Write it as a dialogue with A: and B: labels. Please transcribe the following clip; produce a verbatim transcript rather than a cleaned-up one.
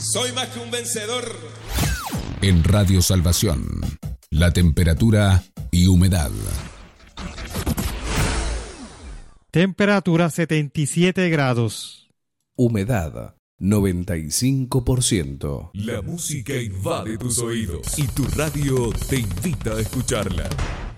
A: Soy más que un vencedor.
B: En Radio Salvación, la temperatura y humedad.
C: Temperatura setenta y siete grados.
B: Humedad noventa y cinco por ciento.
D: La música invade tus oídos y tu radio te invita a escucharla.